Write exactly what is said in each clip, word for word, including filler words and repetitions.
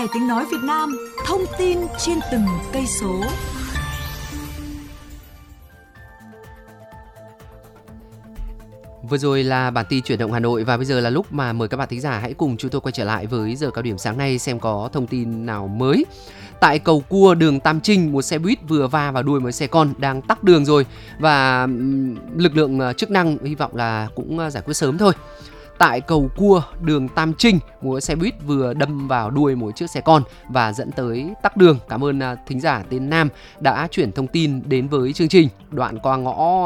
Đài Tiếng nói Việt Nam, thông tin trên từng cây số. Vừa rồi là bản tin chuyển động Hà Nội và bây giờ là lúc mà mời các bạn thính giả hãy cùng chúng tôi quay trở lại với giờ cao điểm sáng nay xem có thông tin nào mới. Tại cầu cua đường Tam Trinh, một xe buýt vừa va vào đuôi một xe con đang tắc đường rồi và lực lượng chức năng hy vọng là cũng giải quyết sớm thôi. Tại cầu cua đường Tam Trinh, một xe buýt vừa đâm vào đuôi một chiếc xe con và dẫn tới tắc đường. Cảm ơn thính giả tên Nam đã chuyển thông tin đến với chương trình. Đoạn qua ngõ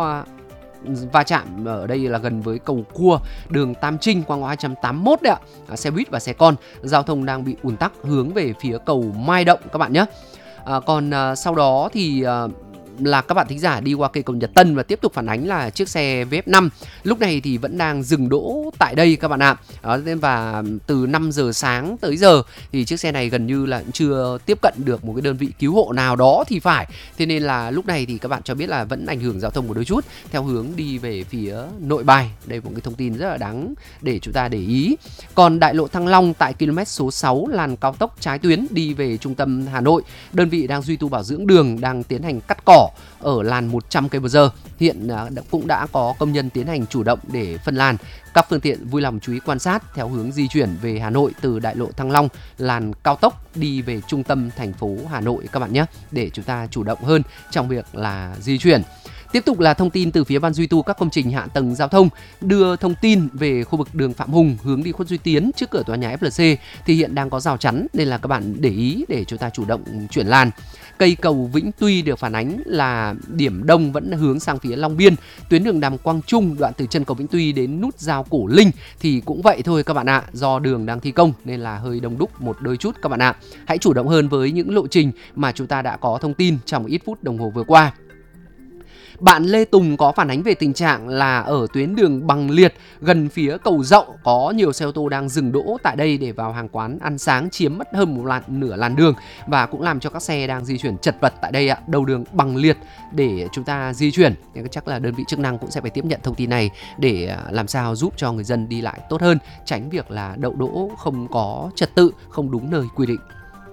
va chạm ở đây là gần với cầu cua đường Tam Trinh qua ngõ hai trăm tám mươi mốt đấy ạ. Xe buýt và xe con, giao thông đang bị ùn tắc hướng về phía cầu Mai Động các bạn nhé. À, còn à, sau đó thì à, là các bạn thính giả đi qua cây cầu Nhật Tân và tiếp tục phản ánh là chiếc xe vê ép năm lúc này thì vẫn đang dừng đỗ tại đây các bạn ạ. Đó, và từ năm giờ sáng tới giờ thì chiếc xe này gần như là chưa tiếp cận được một cái đơn vị cứu hộ nào đó thì phải. Thế nên là lúc này thì các bạn cho biết là vẫn ảnh hưởng giao thông một đôi chút theo hướng đi về phía Nội Bài. Đây một cái thông tin rất là đáng để chúng ta để ý. Còn đại lộ Thăng Long tại km số sáu làn cao tốc trái tuyến đi về trung tâm Hà Nội, đơn vị đang duy tu bảo dưỡng đường, đang tiến hành cắt cỏ ở làn một trăm ki lô mét trên giờ. Hiện cũng đã có công nhân tiến hành chủ động để phân làn. Các phương tiện vui lòng chú ý quan sát theo hướng di chuyển về Hà Nội từ đại lộ Thăng Long, làn cao tốc đi về trung tâm thành phố Hà Nội các bạn nhé, để chúng ta chủ động hơn trong việc là di chuyển. Tiếp tục là thông tin từ phía Ban duy tu các công trình hạ tầng giao thông đưa thông tin về khu vực đường Phạm Hùng hướng đi Khuất Duy Tiến trước cửa tòa nhà ép lờ xê thì hiện đang có rào chắn nên là các bạn để ý để chúng ta chủ động chuyển làn. Cây cầu Vĩnh Tuy được phản ánh là điểm đông vẫn hướng sang phía Long Biên. Tuyến đường Đàm Quang Trung đoạn từ chân cầu Vĩnh Tuy đến nút giao Cổ Linh thì cũng vậy thôi các bạn ạ. Do đường đang thi công nên là hơi đông đúc một đôi chút các bạn ạ. Hãy chủ động hơn với những lộ trình mà chúng ta đã có thông tin trong ít phút đồng hồ vừa qua. Bạn Lê Tùng có phản ánh về tình trạng là ở tuyến đường Bằng Liệt gần phía cầu Dậu có nhiều xe ô tô đang dừng đỗ tại đây để vào hàng quán ăn sáng, chiếm mất hơn một làn, nửa làn đường và cũng làm cho các xe đang di chuyển chật vật tại đây ạ, đầu đường Bằng Liệt để chúng ta di chuyển. Nên chắc là đơn vị chức năng cũng sẽ phải tiếp nhận thông tin này để làm sao giúp cho người dân đi lại tốt hơn, tránh việc là đậu đỗ không có trật tự, không đúng nơi quy định.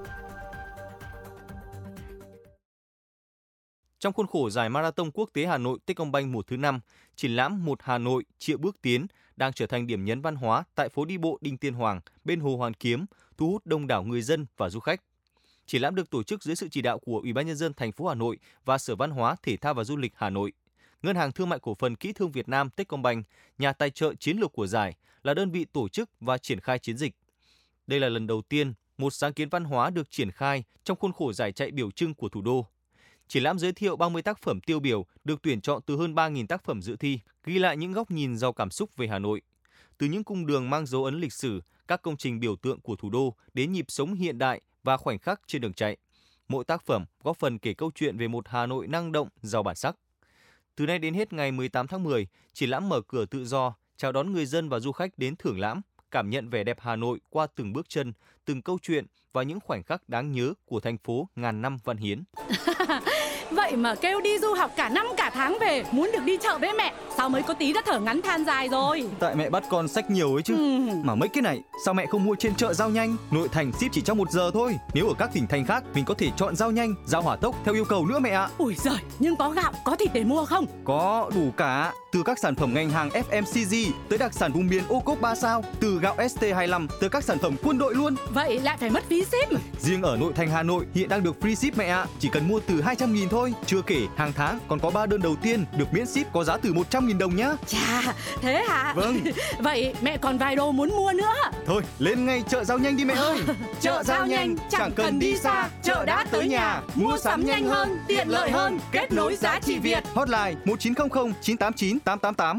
Trong khuôn khổ giải Marathon Quốc tế Hà Nội Techcombank mùa thứ năm, triển lãm Một Hà Nội triệu bước tiến đang trở thành điểm nhấn văn hóa tại phố đi bộ Đinh Tiên Hoàng bên Hồ Hoàn Kiếm, thu hút đông đảo người dân và du khách. Triển lãm được tổ chức dưới sự chỉ đạo của Ủy ban nhân dân thành phố Hà Nội và Sở Văn hóa, Thể thao và Du lịch Hà Nội. Ngân hàng Thương mại Cổ phần Kỹ thương Việt Nam Techcombank, nhà tài trợ chiến lược của giải, là đơn vị tổ chức và triển khai chiến dịch. Đây là lần đầu tiên một sáng kiến văn hóa được triển khai trong khuôn khổ giải chạy biểu trưng của thủ đô. Triển lãm giới thiệu ba mươi tác phẩm tiêu biểu được tuyển chọn từ hơn ba nghìn tác phẩm dự thi, ghi lại những góc nhìn giàu cảm xúc về Hà Nội. Từ những cung đường mang dấu ấn lịch sử, các công trình biểu tượng của thủ đô đến nhịp sống hiện đại và khoảnh khắc trên đường chạy. Mỗi tác phẩm góp phần kể câu chuyện về một Hà Nội năng động, giàu bản sắc. Từ nay đến hết ngày mười tám tháng mười, triển lãm mở cửa tự do, chào đón người dân và du khách đến thưởng lãm, cảm nhận vẻ đẹp Hà Nội qua từng bước chân, từng câu chuyện và những khoảnh khắc đáng nhớ của thành phố ngàn năm văn hiến. Vậy mà kêu đi du học cả năm cả tháng về, muốn được đi chợ với mẹ, sao mới có tí đã thở ngắn than dài rồi. Tại mẹ bắt con xách nhiều ấy chứ. ừ. Mà mấy cái này sao mẹ không mua trên chợ Giao Nhanh? Nội thành ship chỉ trong một giờ thôi. Nếu ở các tỉnh thành khác mình có thể chọn Giao Nhanh, Giao Hỏa Tốc theo yêu cầu nữa mẹ ạ. Ui giời, nhưng có gạo, có thịt để mua không? Có, đủ cả. Từ các sản phẩm ngành hàng ép em xê giê tới đặc sản vùng miền ô cốp ba sao, từ gạo ét tê hai lăm tới các sản phẩm quân đội luôn. Vậy lại phải mất phí ship. Riêng ở nội thành Hà Nội hiện đang được free ship mẹ ạ, chỉ cần mua từ hai trăm nghìn thôi. Chưa kể hàng tháng còn có ba đơn đầu tiên được miễn ship có giá từ một trăm nghìn đồng nhá. Chà, thế hả? Vâng. Vậy mẹ còn vài đồ muốn mua nữa. Thôi, lên ngay chợ Giao Nhanh đi mẹ ơi. Chợ Giao Nhanh chẳng cần đi xa, chợ đã tới nhà, mua sắm nhanh hơn, tiện lợi hơn, kết nối giá trị Việt. Hotline một chín không không chín tám chín tám tám tám.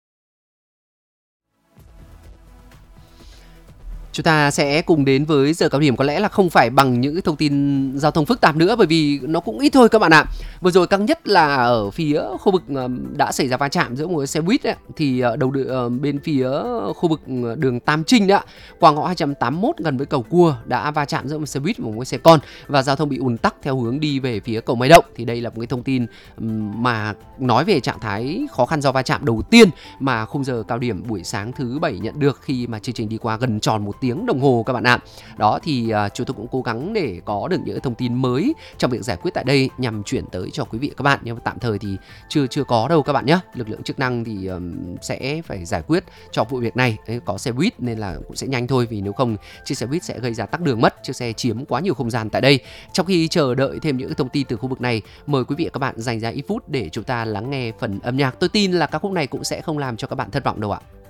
Chúng ta sẽ cùng đến với giờ cao điểm, có lẽ là không phải bằng những cái thông tin giao thông phức tạp nữa bởi vì nó cũng ít thôi các bạn ạ. Vừa rồi căng nhất là ở phía khu vực đã xảy ra va chạm giữa một xe buýt ấy, thì đầu đường, bên phía khu vực đường Tam Trinh đó, qua ngõ hai trăm tám mươi mốt gần với cầu Cua đã va chạm giữa một xe buýt và một xe con và giao thông bị ùn tắc theo hướng đi về phía cầu Mai Động. Thì đây là một cái thông tin mà nói về trạng thái khó khăn do va chạm đầu tiên mà khung giờ cao điểm buổi sáng thứ bảy nhận được khi mà chương trình đi qua gần tròn một tiếng đồng hồ các bạn ạ. Đó thì uh, chúng tôi cũng cố gắng để có được những thông tin mới trong việc giải quyết tại đây nhằm chuyển tới cho quý vị và các bạn, nhưng mà tạm thời thì chưa chưa có đâu các bạn nhé. Lực lượng chức năng thì um, sẽ phải giải quyết cho vụ việc này. Đấy, có xe buýt nên là cũng sẽ nhanh thôi, vì nếu không chiếc xe buýt sẽ gây ra tắc đường mất, chiếc xe chiếm quá nhiều không gian tại đây. Trong khi chờ đợi thêm những thông tin từ khu vực này, mời quý vị và các bạn dành ra ít phút để chúng ta lắng nghe phần âm nhạc. Tôi tin là ca khúc này cũng sẽ không làm cho các bạn thất vọng đâu ạ.